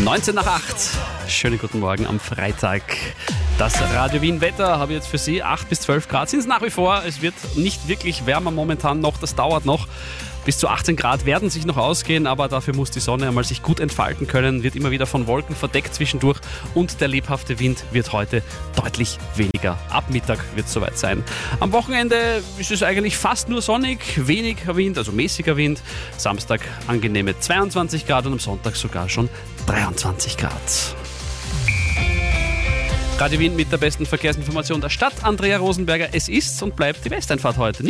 19 nach 8. Schönen guten Morgen am Freitag. Das Radio Wien Wetter habe ich jetzt für Sie. 8 bis 12 Grad sind es nach wie vor. Es wird nicht wirklich wärmer momentan noch. Das dauert noch. Bis zu 18 Grad werden sich noch ausgehen, aber dafür muss die Sonne einmal sich gut entfalten können, wird immer wieder von Wolken verdeckt zwischendurch und der lebhafte Wind wird heute deutlich weniger. Ab Mittag wird es soweit sein. Am Wochenende ist es eigentlich fast nur sonnig, weniger Wind, also mäßiger Wind. Samstag angenehme 22 Grad und am Sonntag sogar schon 23 Grad. Radio Wien mit der besten Verkehrsinformation der Stadt. Andrea Rosenberger, es ist und bleibt die Westeinfahrt heute.